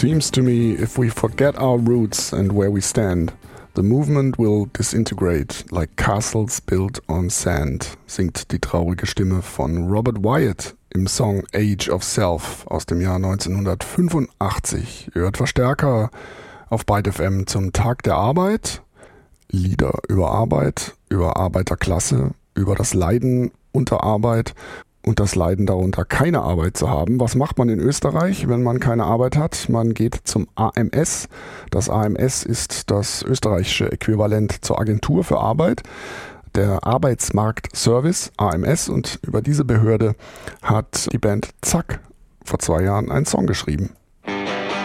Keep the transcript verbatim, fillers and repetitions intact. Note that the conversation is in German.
Seems to me if we forget our roots and where we stand, the movement will disintegrate like castles built on sand, singt die traurige Stimme von Robert Wyatt im Song Age of Self aus dem Jahr neunzehnhundertfünfundachtzig. Ihr hört Verstärker auf Byte F M zum Tag der Arbeit. Lieder über Arbeit, über Arbeiterklasse, über das Leiden unter Arbeit und das Leiden darunter, keine Arbeit zu haben. Was macht man in Österreich, wenn man keine Arbeit hat? Man geht zum A M S. Das A M S ist das österreichische Äquivalent zur Agentur für Arbeit, der Arbeitsmarktservice A M S, und über diese Behörde hat die Band Zack vor zwei Jahren einen Song geschrieben.